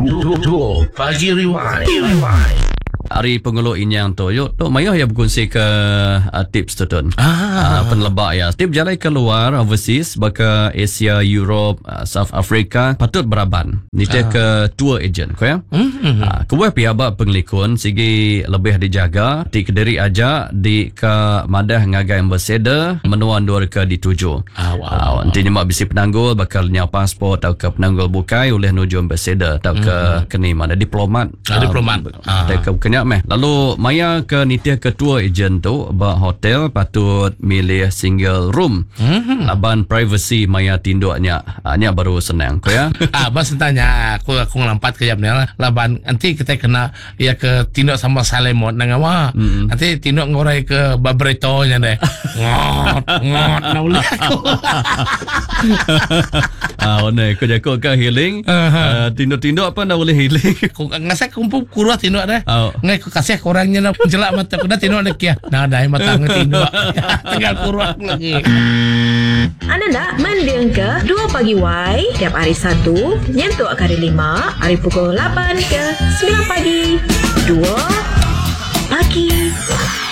Dua Pagi Rewind. Hari Pengeluh Inyang tu, yuk Tok Mayah yang berkongsi ke tips tu Tun. Penlebak ya. Tip jalan keluar overseas baka Asia, Europe, South Africa patut beraban. Ni ke tour agent ko ya. Kuwe piaba penglikun sigi lebih dijaga di Kediri aja di ke madah ngagai ambassador menuan dua ke dituju. Nanti nyemak bisi penanggul bakal nya pasport atau ke penanggul bukai oleh nuju ambassador atau ke keni mana diplomat. Diplomat. Ke kenyak meh. Lalu maya ke nitia ketua agent tu ba hotel patut milih single room. Laban privacy maya tinduknya. Nya baru senang ko ya. Bas tanya aku ngelampat ke jamnya laban nanti kita kena ya ke tinduk sama Salemot nang awa. Nanti tinduk ngorai ke Babretonya deh. Ngot naulih aku. One ko jako ke healing. Tinduk-tinduk apa nak boleh healing. Aku ngasih kumpul kurus tinduk deh. Ngai aku kasih orangnya na jelak mata aku dah tinduk lagi ya. Nah dah mata tinduk. Tinggal kurus lagi. Anda nak mendengar ke 2 Pagi Y tiap hari Sabtu nyentuk hari 5 hari pukul 8 ke 9 pagi. 2 Pagi Y.